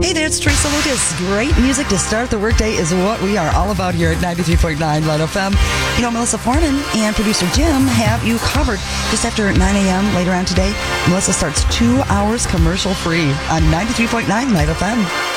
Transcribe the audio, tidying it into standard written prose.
Hey there, it's Teresa Lucas. Great music to start the workday is what we are all about here at 93.9 Light FM. You know, Melissa Foreman and producer Jim have you covered. Just after 9 a.m. later on today, Melissa starts 2 hours commercial free on 93.9 Light FM.